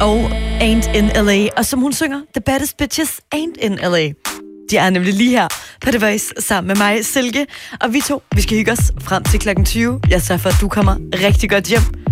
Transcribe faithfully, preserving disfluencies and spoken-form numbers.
og Ain't in L A. Og som hun synger, The Baddest Bitches Ain't in L A. De er nemlig lige her på The Voice sammen med mig, Silke. Og vi to, vi skal hygge os frem til klokken tyve. Jeg sørger for, at du kommer rigtig godt hjem.